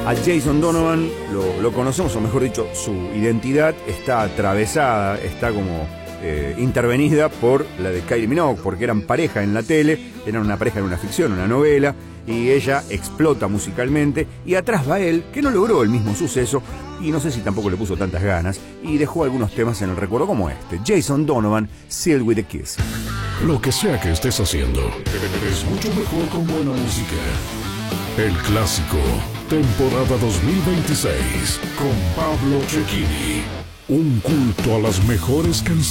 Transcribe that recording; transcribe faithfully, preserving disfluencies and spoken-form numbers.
A Jason Donovan lo, lo conocemos, o mejor dicho, su identidad está atravesada, está como eh, intervenida por la de Kylie Minogue, porque eran pareja en la tele, eran una pareja en una ficción, una novela, y ella explota musicalmente, y atrás va él, que no logró el mismo suceso, y no sé si tampoco le puso tantas ganas, y dejó algunos temas en el recuerdo como este, Jason Donovan, Sealed with a Kiss. Lo que sea que estés haciendo, es mucho mejor con buena música. El clásico, temporada dos mil veintiséis, con Pablo Cecchini. Un culto a las mejores canciones.